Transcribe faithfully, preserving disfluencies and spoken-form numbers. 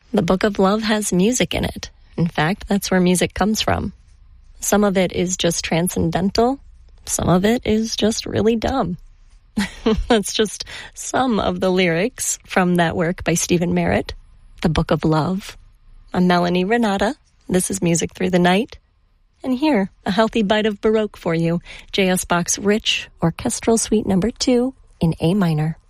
The Book of Love has music in it. In fact, that's where music comes from. Some of it is just transcendental. Some of it is just really dumb. That's just some of the lyrics from that work by Stephen Merritt, The Book of Love. I'm Melanie Renata. This is Music Through the Night. And here, a healthy bite of Baroque for you. J S Bach's Rich Orchestral Suite Number two in A minor.